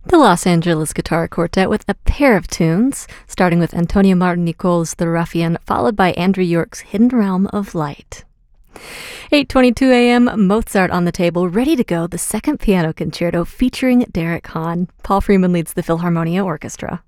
The Los Angeles Guitar Quartet with a pair of tunes, starting with Antonio Martin-Nicol's The Ruffian, followed by Andrew York's Hidden Realm of Light. 8:22 a.m., Mozart on the table, ready to go, the second piano concerto featuring Derek Hahn. Paul Freeman leads the Philharmonia Orchestra.